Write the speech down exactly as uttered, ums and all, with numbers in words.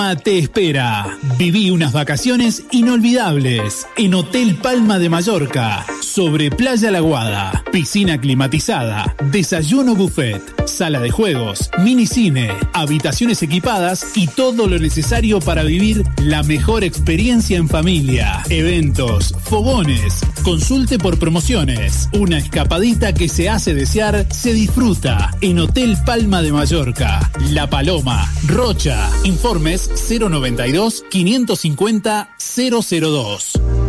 Te espera. Viví unas vacaciones inolvidables en Hotel Palma de Mallorca, sobre Playa La Guada, piscina climatizada, desayuno buffet, sala de juegos, minicine, habitaciones equipadas y todo lo necesario para vivir la mejor experiencia en familia, eventos, fogones. Consulte por promociones. Una escapadita que se hace desear se disfruta en Hotel Palma de Mallorca, La Paloma, Rocha. Informes cero noventa y dos, quinientos cincuenta, cero cero dos.